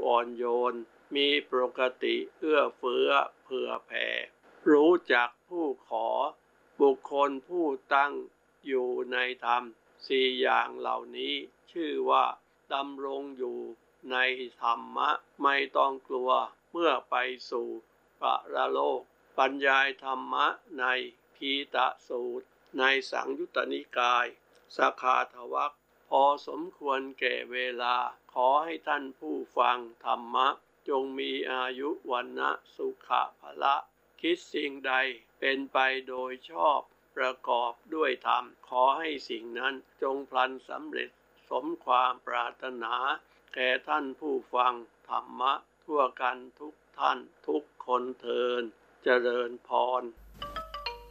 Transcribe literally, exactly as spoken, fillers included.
อ่อนโยนมีปกติเอื้อเฟื้อเผื่อแผ่รู้จักผู้ขอบุคคลผู้ตั้งอยู่ในธรรมสี่อย่างเหล่านี้ชื่อว่าดำรงอยู่ในธรรมะไม่ต้องกลัวเมื่อไปสู่ปรโลกบรรยายธรรมะในพีตสูตรในสังยุตตนิกายสคาทวรรคพอสมควรแก่เวลาขอให้ท่านผู้ฟังธรรมะจงมีอายุวันนะสุขะภละคิดสิ่งใดเป็นไปโดยชอบประกอบด้วยธรรมขอให้สิ่งนั้นจงพลันสำเร็จสมความปรารถนาแก่ท่านผู้ฟังธรรมะทั่วกันทุกท่านทุกคนเทินเจริญพร